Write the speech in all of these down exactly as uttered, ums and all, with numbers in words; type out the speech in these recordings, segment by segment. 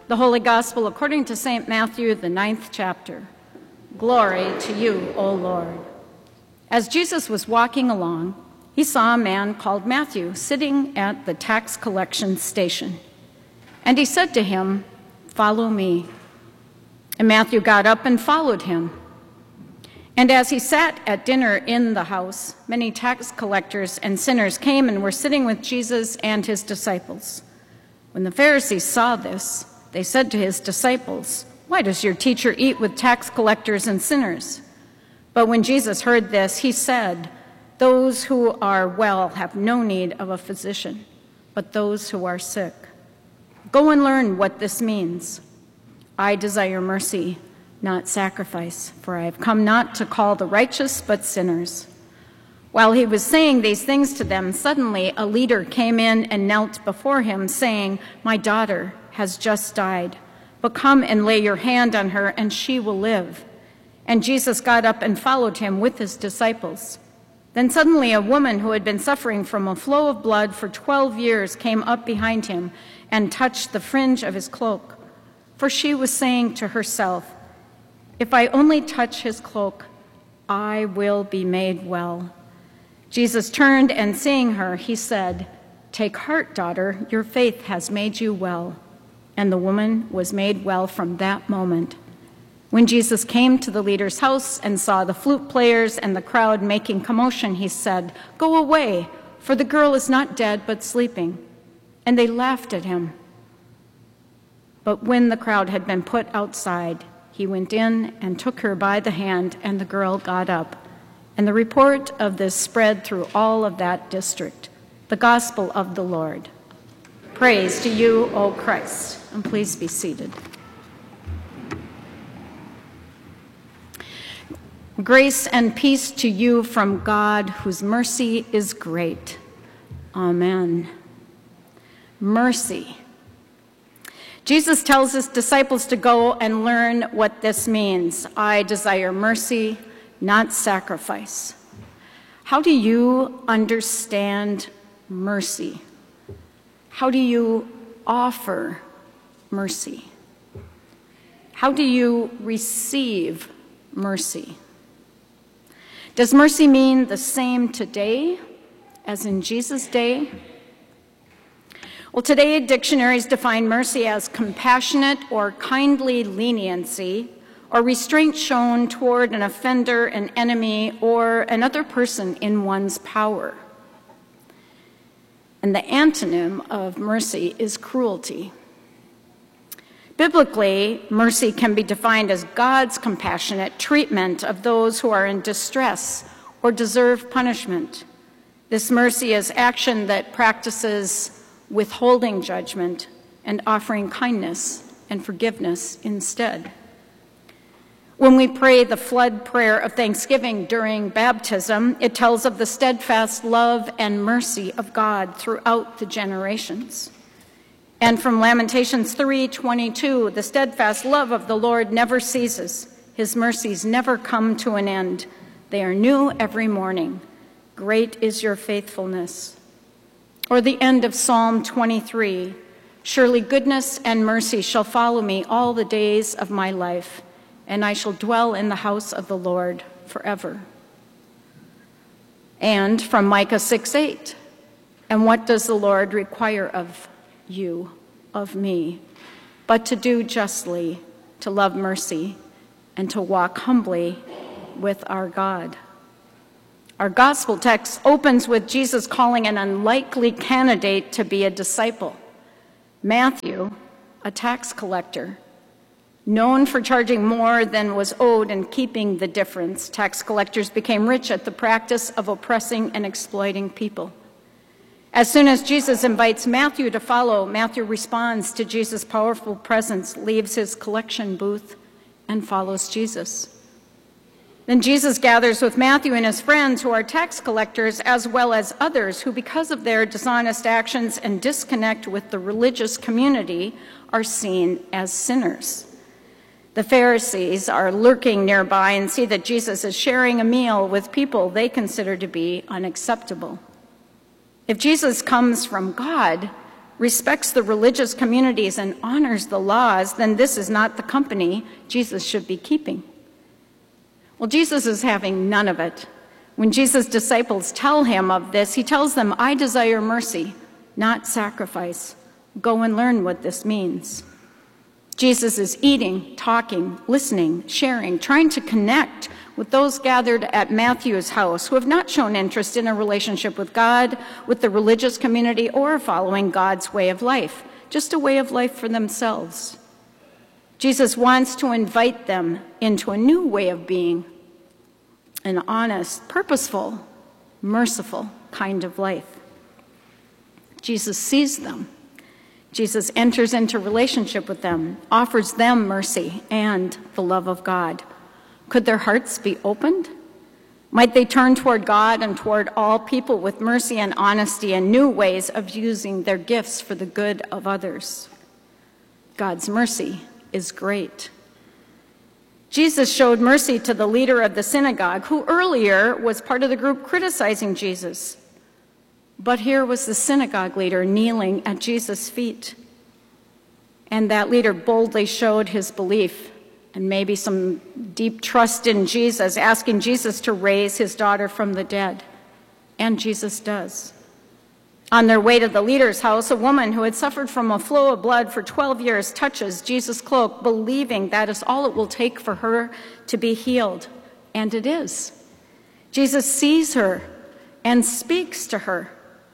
The Holy Gospel according to Saint Matthew, the ninth chapter. Glory to you, O Lord. As Jesus was walking along, he saw a man called Matthew sitting at the tax collection station. And he said to him, "Follow me." And Matthew got up and followed him. And as he sat at dinner in the house, many tax collectors and sinners came and were sitting with Jesus and his disciples. When the Pharisees saw this, they said to his disciples, "Why does your teacher eat with tax collectors and sinners?" But when Jesus heard this, he said, "Those who are well have no need of a physician, but those who are sick. Go and learn what this means. I desire mercy, not sacrifice, for I have come not to call the righteous, but sinners." While he was saying these things to them, suddenly a leader came in and knelt before him, saying, "My daughter has just died, but come and lay your hand on her, and she will live." And Jesus got up and followed him with his disciples. Then suddenly a woman who had been suffering from a flow of blood for twelve years came up behind him and touched the fringe of his cloak. For she was saying to herself, "If I only touch his cloak, I will be made well." Jesus turned and seeing her, he said, "Take heart, daughter, your faith has made you well." And the woman was made well from that moment. When Jesus came to the leader's house and saw the flute players and the crowd making commotion, he said, "Go away, for the girl is not dead but sleeping." And they laughed at him. But when the crowd had been put outside, he went in and took her by the hand, and the girl got up. And the report of this spread through all of that district. The gospel of the Lord. Praise to you, O Christ. And please be seated. Grace and peace to you from God, whose mercy is great. Amen. Mercy. Jesus tells his disciples to go and learn what this means. I desire mercy, not sacrifice. How do you understand mercy? How do you offer mercy? How do you receive mercy? Does mercy mean the same today as in Jesus' day? Well, today dictionaries define mercy as compassionate or kindly leniency or restraint shown toward an offender, an enemy, or another person in one's power. And the antonym of mercy is cruelty. Biblically, mercy can be defined as God's compassionate treatment of those who are in distress or deserve punishment. This mercy is action that practices withholding judgment and offering kindness and forgiveness instead. When we pray the flood prayer of thanksgiving during baptism, it tells of the steadfast love and mercy of God throughout the generations. And from Lamentations three twenty-two, the steadfast love of the Lord never ceases. His mercies never come to an end. They are new every morning. Great is your faithfulness. Or the end of Psalm twenty-three, surely goodness and mercy shall follow me all the days of my life, and I shall dwell in the house of the Lord forever. And from Micah six eight, and what does the Lord require of you, of me, but to do justly, to love mercy, and to walk humbly with our God. Our gospel text opens with Jesus calling an unlikely candidate to be a disciple. Matthew, a tax collector, known for charging more than was owed and keeping the difference, tax collectors became rich at the practice of oppressing and exploiting people. As soon as Jesus invites Matthew to follow, Matthew responds to Jesus' powerful presence, leaves his collection booth, and follows Jesus. Then Jesus gathers with Matthew and his friends who are tax collectors, as well as others who, because of their dishonest actions and disconnect with the religious community, are seen as sinners. The Pharisees are lurking nearby and see that Jesus is sharing a meal with people they consider to be unacceptable. If Jesus comes from God, respects the religious communities, and honors the laws, then this is not the company Jesus should be keeping. Well, Jesus is having none of it. When Jesus' disciples tell him of this, he tells them, I desire mercy, not sacrifice. Go and learn what this means. Jesus is eating, talking, listening, sharing, trying to connect with those gathered at Matthew's house who have not shown interest in a relationship with God, with the religious community, or following God's way of life, just a way of life for themselves. Jesus wants to invite them into a new way of being, an honest, purposeful, merciful kind of life. Jesus sees them. Jesus enters into relationship with them, offers them mercy and the love of God. Could their hearts be opened? Might they turn toward God and toward all people with mercy and honesty and new ways of using their gifts for the good of others? God's mercy is great. Jesus showed mercy to the leader of the synagogue, who earlier was part of the group criticizing Jesus. But here was the synagogue leader kneeling at Jesus' feet. And that leader boldly showed his belief and maybe some deep trust in Jesus, asking Jesus to raise his daughter from the dead. And Jesus does. On their way to the leader's house, a woman who had suffered from a flow of blood for twelve years touches Jesus' cloak, believing that is all it will take for her to be healed. And it is. Jesus sees her and speaks to her.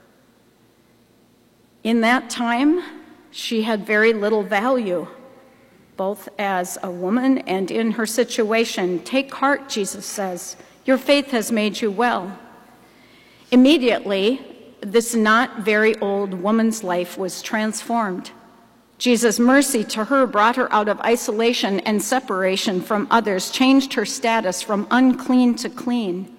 In that time, she had very little value, both as a woman and in her situation. Take heart, Jesus says. Your faith has made you well. Immediately, this not very old woman's life was transformed. Jesus' mercy to her brought her out of isolation and separation from others, changed her status from unclean to clean.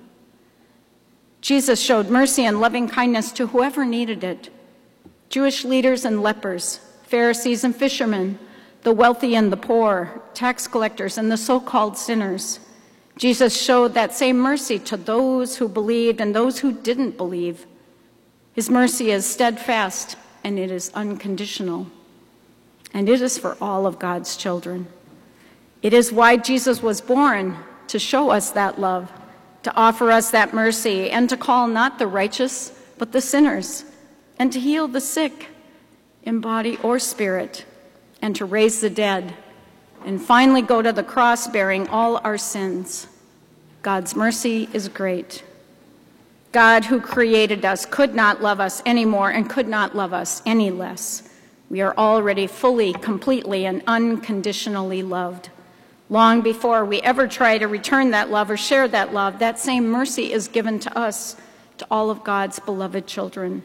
Jesus showed mercy and loving kindness to whoever needed it. Jewish leaders and lepers, Pharisees and fishermen, the wealthy and the poor, tax collectors and the so-called sinners. Jesus showed that same mercy to those who believed and those who didn't believe. His mercy is steadfast and it is unconditional. And it is for all of God's children. It is why Jesus was born, to show us that love, to offer us that mercy, and to call not the righteous, but the sinners, and to heal the sick in body or spirit, and to raise the dead, and finally go to the cross bearing all our sins. God's mercy is great. God, who created us, could not love us any more and could not love us any less. We are already fully, completely, and unconditionally loved. Long before we ever try to return that love or share that love, that same mercy is given to us, to all of God's beloved children.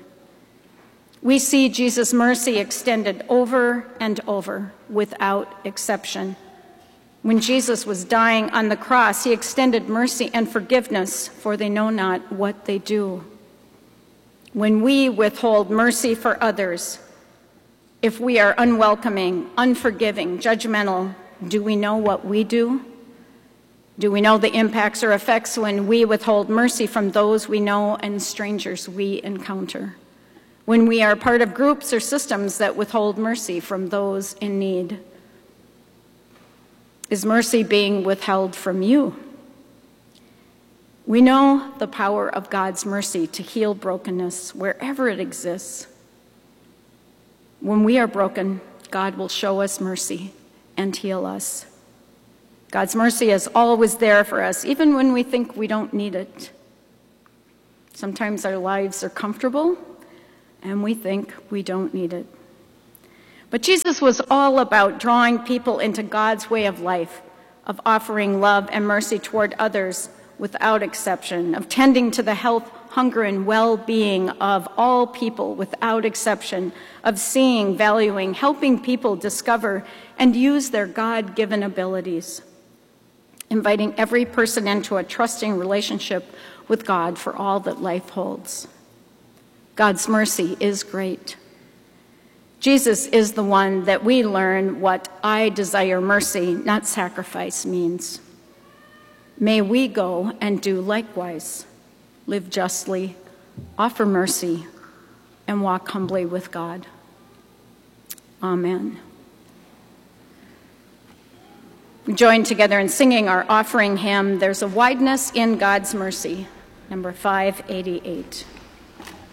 We see Jesus' mercy extended over and over without exception. When Jesus was dying on the cross, he extended mercy and forgiveness, for they know not what they do. When we withhold mercy for others, if we are unwelcoming, unforgiving, judgmental, do we know what we do? Do we know the impacts or effects when we withhold mercy from those we know and strangers we encounter? When we are part of groups or systems that withhold mercy from those in need? Is mercy being withheld from you? We know the power of God's mercy to heal brokenness wherever it exists. When we are broken, God will show us mercy and heal us. God's mercy is always there for us, even when we think we don't need it. Sometimes our lives are comfortable, and we think we don't need it. But Jesus was all about drawing people into God's way of life, of offering love and mercy toward others without exception, of tending to the health, hunger, and well-being of all people without exception, of seeing, valuing, helping people discover and use their God-given abilities, inviting every person into a trusting relationship with God for all that life holds. God's mercy is great. Jesus is the one that we learn what I desire mercy, not sacrifice, means. May we go and do likewise, live justly, offer mercy, and walk humbly with God. Amen. We join together in singing our offering hymn, There's a Wideness in God's Mercy, number five eighty-eight.